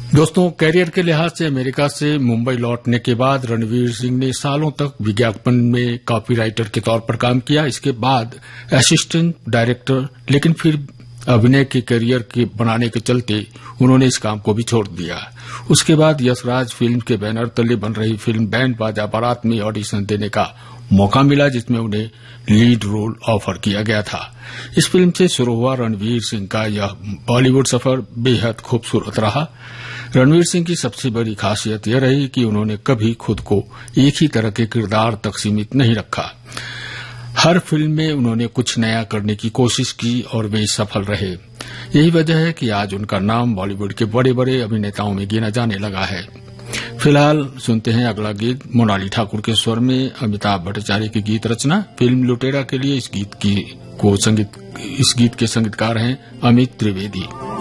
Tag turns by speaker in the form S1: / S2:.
S1: दोस्तों, कैरियर के लिहाज से अमेरिका से मुंबई लौटने के बाद रणवीर सिंह ने सालों तक विज्ञापन में कॉपीराइटर के तौर पर काम किया। इसके बाद असिस्टेंट डायरेक्टर, लेकिन फिर अभिनय के करियर के बनाने के चलते उन्होंने इस काम को भी छोड़ दिया। उसके बाद यशराज फिल्म के बैनर तले बन रही फिल्म बैंड बाजा बारात में ऑडिशन देने का मौका मिला, जिसमें उन्हें लीड रोल ऑफर किया गया था। इस फिल्म से शुरू हुआ रणवीर सिंह का यह बॉलीवुड सफर बेहद खूबसूरत रहा। रणवीर सिंह की सबसे बड़ी खासियत यह रही कि उन्होंने कभी खुद को एक ही तरह के किरदार तक सीमित नहीं रखा। हर फिल्म में उन्होंने कुछ नया करने की कोशिश की और वे सफल रहे। यही वजह है कि आज उनका नाम बॉलीवुड के बड़े बड़े अभिनेताओं में गिना जाने लगा है। फिलहाल सुनते हैं अगला गीत मोनाली ठाकुर के स्वर में अमिताभ भट्टाचार्य की गीत रचना फिल्म लुटेरा के लिए। इस गीत के संगीतकार हैं अमित त्रिवेदी।